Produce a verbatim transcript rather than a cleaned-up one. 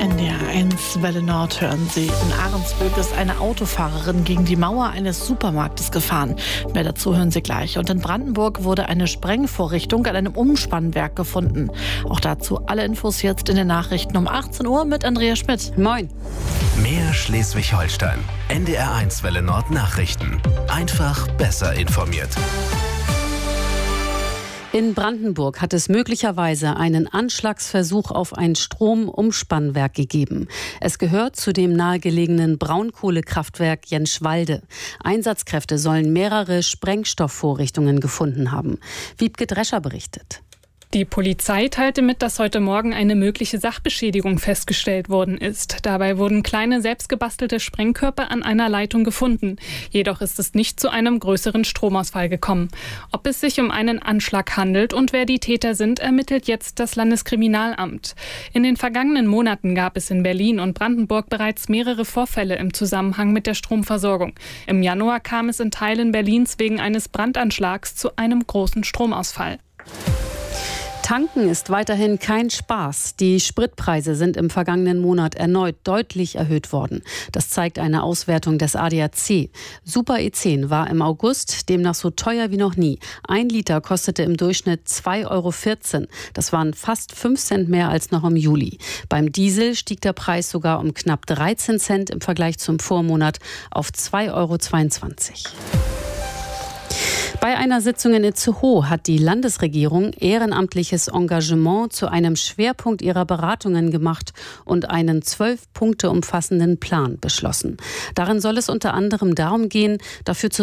N D R eins Welle Nord hören Sie. In Ahrensburg ist eine Autofahrerin gegen die Mauer eines Supermarktes gefahren. Mehr dazu hören Sie gleich. Und in Brandenburg wurde eine Sprengvorrichtung an einem Umspannwerk gefunden. Auch dazu alle Infos jetzt in den Nachrichten um achtzehn Uhr mit Andrea Schmidt. Moin. Mehr Schleswig-Holstein. N D R eins Welle Nord Nachrichten. Einfach besser informiert. In Brandenburg hat es möglicherweise einen Anschlagsversuch auf ein Stromumspannwerk gegeben. Es gehört zu dem nahegelegenen Braunkohlekraftwerk Jenschwalde. Einsatzkräfte sollen mehrere Sprengstoffvorrichtungen gefunden haben. Wiebke Drescher berichtet. Die Polizei teilte mit, dass heute Morgen eine mögliche Sachbeschädigung festgestellt worden ist. Dabei wurden kleine selbstgebastelte Sprengkörper an einer Leitung gefunden. Jedoch ist es nicht zu einem größeren Stromausfall gekommen. Ob es sich um einen Anschlag handelt und wer die Täter sind, ermittelt jetzt das Landeskriminalamt. In den vergangenen Monaten gab es in Berlin und Brandenburg bereits mehrere Vorfälle im Zusammenhang mit der Stromversorgung. Im Januar kam es in Teilen Berlins wegen eines Brandanschlags zu einem großen Stromausfall. Tanken ist weiterhin kein Spaß. Die Spritpreise sind im vergangenen Monat erneut deutlich erhöht worden. Das zeigt eine Auswertung des A D A C. Super E zehn war im August demnach so teuer wie noch nie. Ein Liter kostete im Durchschnitt zwei Euro vierzehn. Das waren fast fünf Cent mehr als noch im Juli. Beim Diesel stieg der Preis sogar um knapp dreizehn Cent im Vergleich zum Vormonat auf zwei Euro zweiundzwanzig. Bei einer Sitzung in Itzehoe hat die Landesregierung ehrenamtliches Engagement zu einem Schwerpunkt ihrer Beratungen gemacht und einen zwölf Punkte umfassenden Plan beschlossen. Darin soll es unter anderem darum gehen, dafür zu